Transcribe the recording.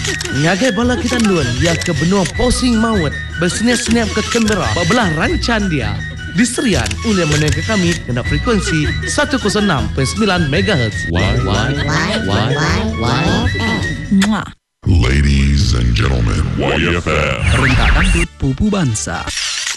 Ngagai bala kita nuan ia ke benua posing maut bersenyap-senyap ke Canberra belah rancan dia. Diserian oleh menengah kami kena frekuensi 106.9 MHz. Ladies and gentlemen, YFM. Rentak dangdut pupu bangsa.